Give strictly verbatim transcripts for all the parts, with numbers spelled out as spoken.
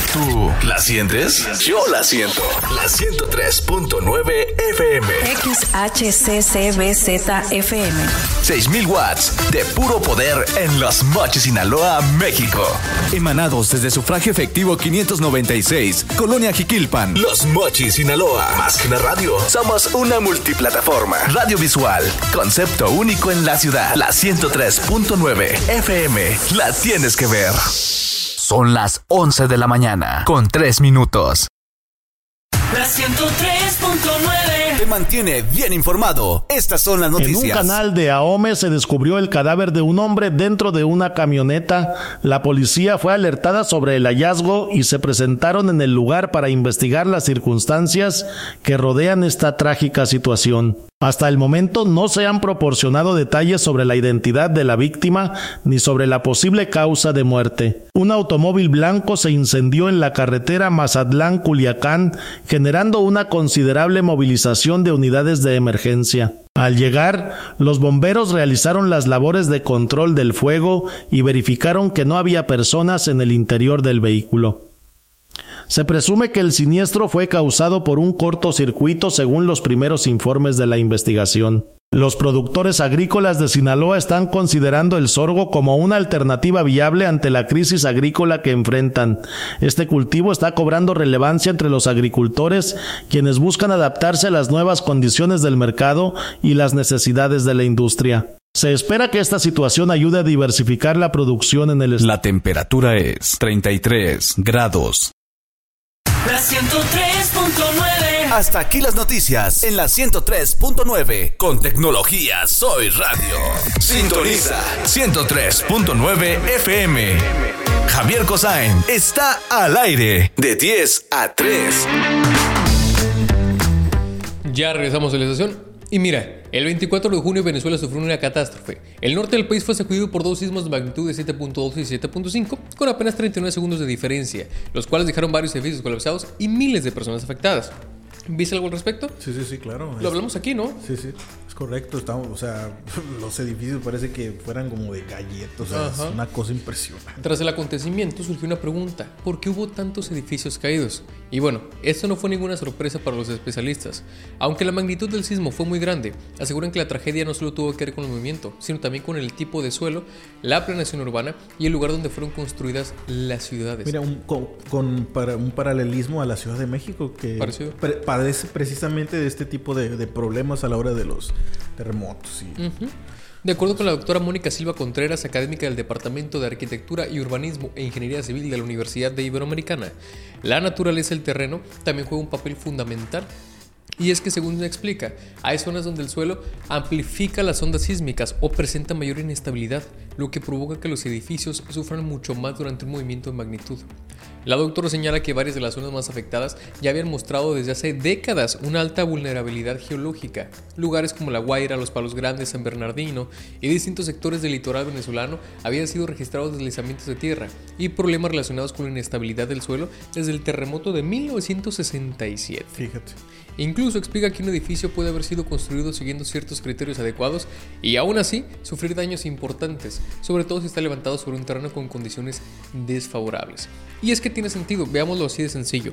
¿Tú la sientes? Yo la siento. La ciento tres punto nueve F M. X H C C B Z F M. seis mil watts de puro poder en Los Mochis, Sinaloa, México. Emanados desde Sufragio Efectivo quinientos noventa y seis, Colonia Jiquilpan. Los Mochis, Sinaloa. Más que una radio, somos una multiplataforma. Radio visual, concepto único en la ciudad. La ciento tres punto nueve F M. La tienes que ver. Son las once de la mañana, con tres minutos. La ciento tres punto nueve Te mantiene bien informado. Estas son las noticias. En un canal de Ahome se descubrió el cadáver de un hombre dentro de una camioneta. La policía fue alertada sobre el hallazgo y se presentaron en el lugar para investigar las circunstancias que rodean esta trágica situación. Hasta el momento no se han proporcionado detalles sobre la identidad de la víctima ni sobre la posible causa de muerte. Un automóvil blanco se incendió en la carretera Mazatlán-Culiacán, generando una considerable movilización de unidades de emergencia. Al llegar, los bomberos realizaron las labores de control del fuego y verificaron que no había personas en el interior del vehículo. Se presume que el siniestro fue causado por un cortocircuito según los primeros informes de la investigación. Los productores agrícolas de Sinaloa están considerando el sorgo como una alternativa viable ante la crisis agrícola que enfrentan. Este cultivo está cobrando relevancia entre los agricultores, quienes buscan adaptarse a las nuevas condiciones del mercado y las necesidades de la industria. Se espera que esta situación ayude a diversificar la producción en el estado. La temperatura es treinta y tres grados. La ciento tres punto nueve Hasta aquí las noticias en la ciento tres punto nueve. Con tecnología Soy Radio. Sintoniza ciento tres punto nueve F M. Javier Cosain está al aire de diez a tres. Ya regresamos a la estación. Y mira, el veinticuatro de junio Venezuela sufrió una catástrofe. El norte del país fue sacudido por dos sismos de magnitud de siete punto dos y siete punto cinco, con apenas treinta y nueve segundos de diferencia, los cuales dejaron varios edificios colapsados y miles de personas afectadas. ¿Viste algo al respecto? Sí, sí, sí, claro. Lo hablamos aquí, ¿no? Sí, sí, es correcto. Estamos, o sea, los edificios parece que fueran como de galletas. O sea, Ajá. es una cosa impresionante. Tras el acontecimiento surgió una pregunta: ¿por qué hubo tantos edificios caídos? Y bueno, esto no fue ninguna sorpresa para los especialistas. Aunque la magnitud del sismo fue muy grande, aseguran que la tragedia no solo tuvo que ver con el movimiento, sino también con el tipo de suelo, la planeación urbana y el lugar donde fueron construidas las ciudades. Mira, un, con, con para, un paralelismo a la Ciudad de México que pre, padece precisamente de este tipo de, de problemas a la hora de los terremotos. Y... Uh-huh. De acuerdo con la doctora Mónica Silva Contreras, académica del Departamento de Arquitectura y Urbanismo e Ingeniería Civil de la Universidad de Iberoamericana, la naturaleza del terreno también juega un papel fundamental. Y es que, según se explica, hay zonas donde el suelo amplifica las ondas sísmicas o presenta mayor inestabilidad, lo que provoca que los edificios sufran mucho más durante un movimiento de magnitud. La doctora señala que varias de las zonas más afectadas ya habían mostrado desde hace décadas una alta vulnerabilidad geológica. Lugares como La Guaira, Los Palos Grandes, San Bernardino y distintos sectores del litoral venezolano habían sido registrados deslizamientos de tierra y problemas relacionados con la inestabilidad del suelo desde el terremoto de mil novecientos sesenta y siete. Fíjate. Incluso explica que un edificio puede haber sido construido siguiendo ciertos criterios adecuados y aún así sufrir daños importantes, sobre todo si está levantado sobre un terreno con condiciones desfavorables. Y es que tiene sentido, veámoslo así de sencillo.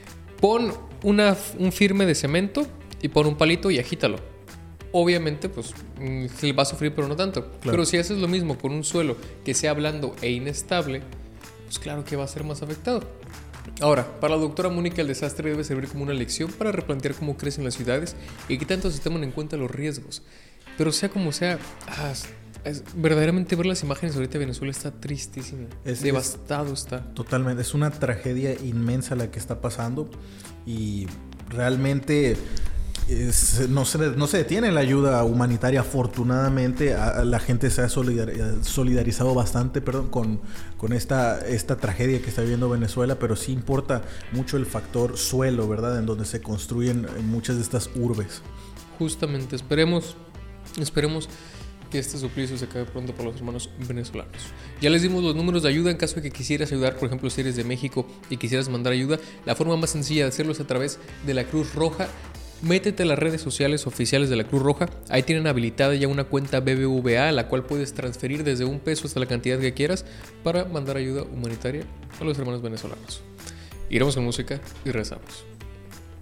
Pon una, un firme de cemento y pon un palito y agítalo. Obviamente, pues, se va a sufrir, pero no tanto. Claro. Pero si haces lo mismo con un suelo que sea blando e inestable, pues claro que va a ser más afectado. Ahora, para la doctora Mónica, el desastre debe servir como una lección para replantear cómo crecen las ciudades y que tanto se toman en cuenta los riesgos. Pero sea como sea, ah, es, verdaderamente ver las imágenes ahorita de Venezuela está tristísimo, es, devastado es, está. Totalmente, es una tragedia inmensa la que está pasando y realmente... Es, no, se, no se detiene la ayuda humanitaria. Afortunadamente a, a la gente se ha solidar, solidarizado bastante perdón, con, con esta, esta tragedia que está viviendo Venezuela, pero sí importa mucho el factor suelo, ¿verdad? En donde se construyen muchas de estas urbes. Justamente, esperemos, esperemos que este suplicio se acabe pronto para los hermanos venezolanos. Ya les dimos los números de ayuda en caso de que quisieras ayudar, por ejemplo, si eres de México y quisieras mandar ayuda. La forma más sencilla de hacerlo es a través de la Cruz Roja. Métete a las redes sociales oficiales de la Cruz Roja. Ahí tienen habilitada ya una cuenta B B V A, a la cual puedes transferir desde un peso hasta la cantidad que quieras para mandar ayuda humanitaria a los hermanos venezolanos. Iremos con música y rezamos.